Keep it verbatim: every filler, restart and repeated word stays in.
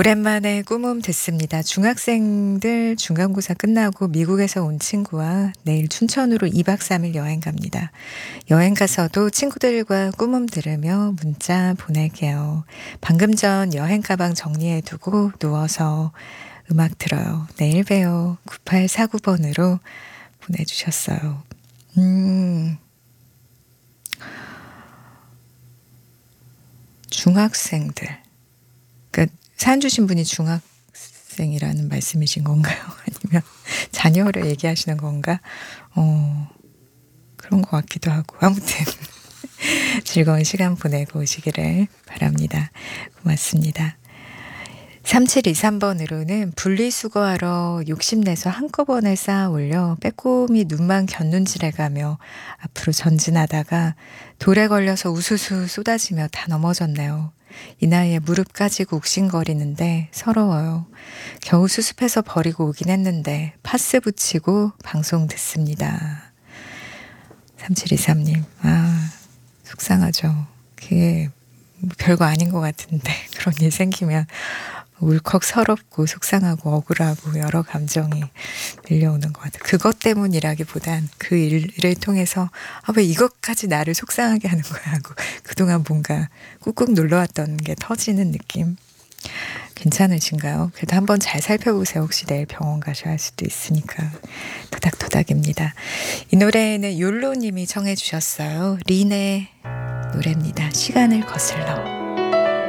오랜만에 꿈음 듣습니다. 중학생들 중간고사 끝나고 미국에서 온 친구와 내일 춘천으로 이 박 삼 일 여행 갑니다. 여행 가서도 친구들과 꿈음 들으며 문자 보낼게요. 방금 전 여행 가방 정리해두고 누워서 음악 들어요. 내일 봬요. 구팔사구 번으로 보내주셨어요. 음, 중학생들. 그러니까 사연 주신 분이 중학생이라는 말씀이신 건가요? 아니면 자녀를 얘기하시는 건가? 어, 그런 것 같기도 하고. 아무튼 즐거운 시간 보내고 오시기를 바랍니다. 고맙습니다. 삼칠이삼 번으로는 분리수거하러 욕심내서 한꺼번에 쌓아 올려 빼꼼히 눈만 곁눈질해가며 앞으로 전진하다가 돌에 걸려서 우수수 쏟아지며 다 넘어졌네요. 이 나이에 무릎 까지고 욱신거리는데 서러워요. 겨우 수습해서 버리고 오긴 했는데 파스 붙이고 방송 듣습니다. 삼칠이삼 님, 아, 속상하죠. 그게 뭐 별거 아닌 것 같은데 그런 일 생기면 울컥 서럽고 속상하고 억울하고 여러 감정이 밀려오는 것 같아요. 그것 때문이라기보단 그 일을 통해서 아, 왜 이것까지 나를 속상하게 하는 거야 하고 그동안 뭔가 꾹꾹 눌러왔던 게 터지는 느낌. 괜찮으신가요? 그래도 한번 잘 살펴보세요. 혹시 내일 병원 가셔야 할 수도 있으니까. 토닥토닥입니다. 이 노래는 욜로님이 청해 주셨어요. 린의 노래입니다. 시간을 거슬러.